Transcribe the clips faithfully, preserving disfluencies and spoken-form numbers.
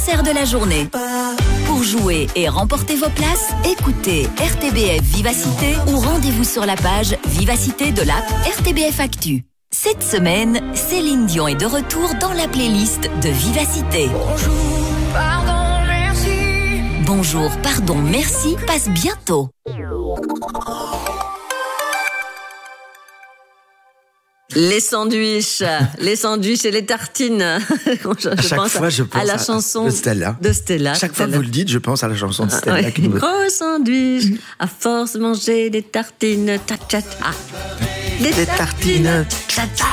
Sert de la journée. Pour jouer et remporter vos places, écoutez R T B F Vivacité ou rendez-vous sur la page Vivacité de l'app R T B F Actu. Cette semaine, Céline Dion est de retour dans la playlist de Vivacité. Bonjour, pardon, merci. Bonjour, pardon, merci passe bientôt. Les sandwichs, les sandwichs et les tartines. je, à je chaque pense fois, je pense à la à, chanson de Stella. De Stella. Chaque fois que vous le dites, je pense à la chanson de Stella. Ah, ouais. Qui nous... Gros sandwich, à force de manger des tartines, ta ta ta. Des, des tartines, tartines ta ta.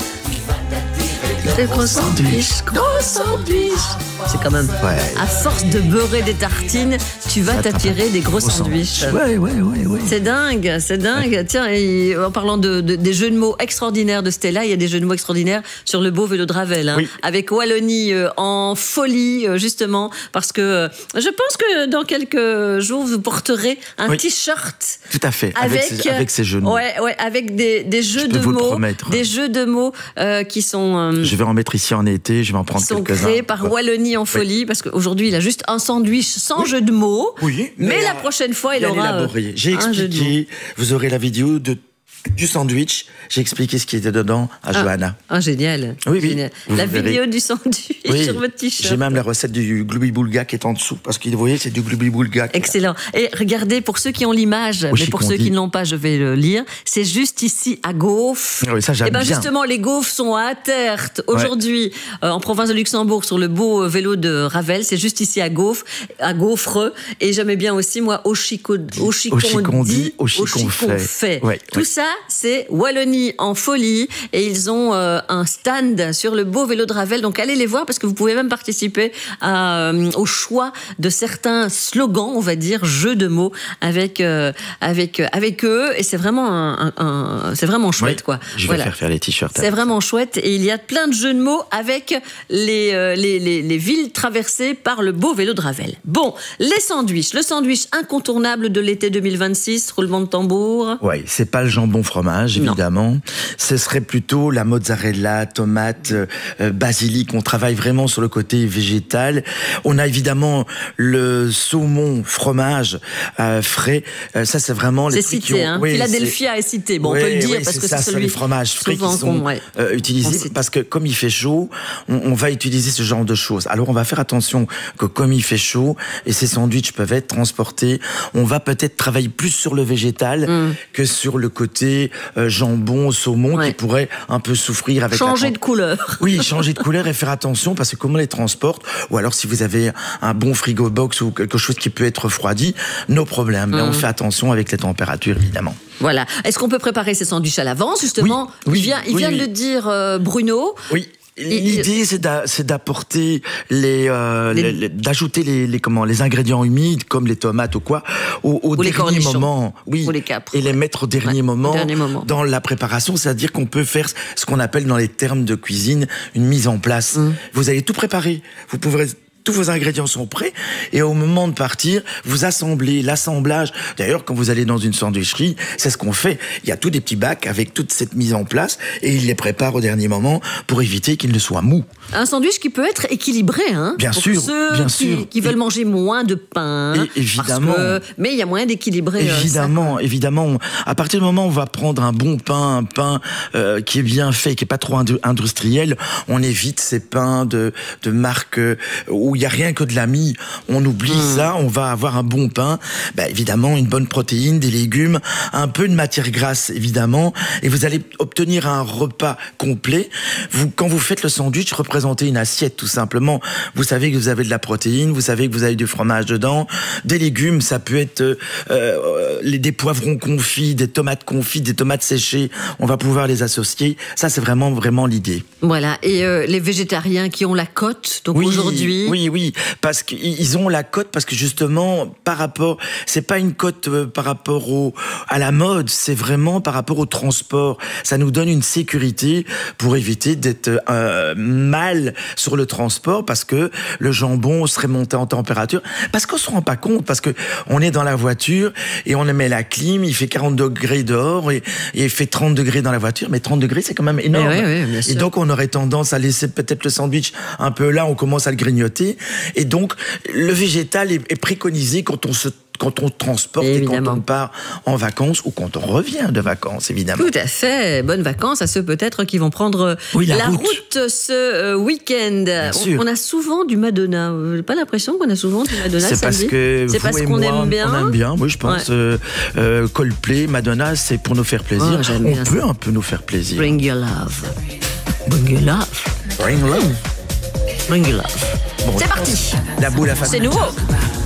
Des gros sandwichs, gros sandwichs. C'est quand même, ouais. À force de beurrer des tartines, tu vas t'attirer des gros sandwichs. Ouais, ouais, ouais, ouais. C'est dingue, c'est dingue. Ouais. Tiens, et en parlant de, de, des jeux de mots extraordinaires de Stella, il y a des jeux de mots extraordinaires sur le beau vélo de Ravel, hein, oui. Avec Wallonie euh, en folie, euh, justement, parce que euh, je pense que dans quelques jours, vous porterez un oui. t-shirt. Tout à fait, avec, avec, ces, avec ces jeux de mots. Ouais, ouais, avec des, des jeux de mots, des jeux de mots euh, qui sont. Euh, je vais en mettre ici en été, je vais en prendre quelques-uns. Qui sont créés par ouais. Wallonie en folie, oui. Parce qu'aujourd'hui, il a juste un sandwich sans oui. jeu de mots. Oui, mais, mais la prochaine fois, il aura. Élaboré. J'ai expliqué, vous aurez la vidéo de du sandwich, j'ai expliqué ce qui était dedans à ah, Johanna. Ah, génial. Oui, oui. Génial. La vidéo verrez. Du sandwich oui. sur votre t-shirt. J'ai même la recette du gloubi-boulga qui est en dessous, parce que vous voyez, c'est du gloubi-boulga. Excellent. Et regardez, pour ceux qui ont l'image, mais pour ceux qui ne l'ont pas, je vais le lire, c'est juste ici à Gaufre. Oui, ça, j'aime et ben bien. Justement, les gaufres sont à Tertre aujourd'hui, ouais. euh, en province de Luxembourg, sur le beau vélo de Ravel. C'est juste ici à Gaufre, à Gaufre. Et j'aimais bien aussi, moi, Ochikondi, Ochikondi, Ochikonfait. Ouais, Tout ouais. ça, c'est Wallonie en folie, et ils ont euh, un stand sur le beau vélo de Ravel, donc allez les voir parce que vous pouvez même participer à, euh, au choix de certains slogans, on va dire, jeux de mots avec euh, avec avec eux, et c'est vraiment un, un, un c'est vraiment chouette, oui, quoi. Je vais voilà. faire faire les t-shirts. C'est vraiment chouette, et il y a plein de jeux de mots avec les euh, les, les les villes traversées par le beau vélo de Ravel. Bon, les sandwichs, le sandwich incontournable de l'été deux mille vingt-six, roulement de tambour. Ouais, c'est pas le jambon fromage. Évidemment, non. Ce serait plutôt la mozzarella, tomate, euh, basilic. On travaille vraiment sur le côté végétal. On a évidemment le saumon fromage euh, frais. Euh, ça, c'est vraiment les c'est cité, qui ont... hein. Oui, Philadelphia est cité. Bon, oui, on peut le dire oui, parce que ça, c'est celui. Les fromages frais qui sont ouais. euh, utilisés parce que comme il fait chaud, on, on va utiliser ce genre de choses. Alors, on va faire attention que comme il fait chaud et ces sandwichs peuvent être transportés, on va peut-être travailler plus sur le végétal mm. que sur le côté euh, jambon, saumon, ouais. qui pourrait un peu souffrir avec changer la... de couleur. Oui, changer de couleur et faire attention parce que comment on les transporte, ou alors si vous avez un bon frigo box ou quelque chose qui peut être refroidi, nos problèmes. Mmh. Mais on fait attention avec les températures, évidemment. Voilà. Est-ce qu'on peut préparer ces sandwichs à l'avance, justement? Oui, oui, il vient, il oui, vient oui. de le dire, euh, Bruno. Oui. L'idée, c'est d'apporter les, euh, les... les, d'ajouter les, les comment, les ingrédients humides comme les tomates ou quoi, au, au dernier moment, oui, ou les capres, et ouais. les mettre au dernier, ouais, moment, au dernier moment dans la préparation. C'est-à-dire qu'on peut faire ce qu'on appelle dans les termes de cuisine une mise en place. Mmh. Vous allez tout préparer. Vous pouvez tous vos ingrédients sont prêts et au moment de partir, vous assemblez l'assemblage. D'ailleurs, quand vous allez dans une sandwicherie, c'est ce qu'on fait. Il y a tous des petits bacs avec toute cette mise en place et ils les préparent au dernier moment pour éviter qu'ils ne soient mous. Un sandwich qui peut être équilibré, hein. Bien pour sûr, ceux bien qui, sûr. qui veulent manger moins de pain. Et évidemment. Que, mais il y a moyen d'équilibrer. Évidemment, ça. évidemment. À partir du moment où on va prendre un bon pain, un pain euh, qui est bien fait, qui est pas trop industriel, on évite ces pains de de marque où il y a rien que de la mie. On oublie mmh. ça. On va avoir un bon pain. Bah, évidemment, une bonne protéine, des légumes, un peu de matière grasse, évidemment, et vous allez obtenir un repas complet. Vous, quand vous faites le sandwich, représentez une assiette, tout simplement. Vous savez que vous avez de la protéine, vous savez que vous avez du fromage dedans, des légumes, ça peut être euh, euh, les, des poivrons confits, des tomates confites, des tomates séchées. On va pouvoir les associer. Ça, c'est vraiment, vraiment l'idée. Voilà. Et euh, les végétariens qui ont la cote, donc oui, aujourd'hui. Oui, oui. Parce qu'ils ont la cote, parce que justement, par rapport, c'est pas une cote euh, par rapport au, à la mode, c'est vraiment par rapport au transport. Ça nous donne une sécurité pour éviter d'être euh, mal sur le transport, parce que le jambon serait monté en température, parce qu'on se rend pas compte, parce que on est dans la voiture et on met la clim, il fait quarante degrés dehors et, et il fait trente degrés dans la voiture, mais trente degrés c'est quand même énorme. Oui, oui, bien sûr. Et donc on aurait tendance à laisser peut-être le sandwich un peu là, on commence à le grignoter qualité. Et donc, le végétal est, est préconisé quand on se quand on transporte Évidemment. et quand on part en vacances ou quand on revient de vacances, évidemment. Tout à fait. Bonnes vacances à ceux peut-être qui vont prendre Oui, la la route. route, ce euh, week-end. On, sûr. on a souvent du Madonna. Vous n'avez pas l'impression qu'on a souvent du Madonna C'est parce samedi que C'est vous parce et qu'on moi, aime bien. on aime bien. Oui, je pense. Ouais. Euh, euh, Coldplay, Madonna, c'est pour nous faire plaisir. Oh, j'aime on bien peut ça. un peu nous faire plaisir. Bring your love. Bring your love. Bring love. Bring your love. Bon, C'est parti. la boule à C'est nouveau.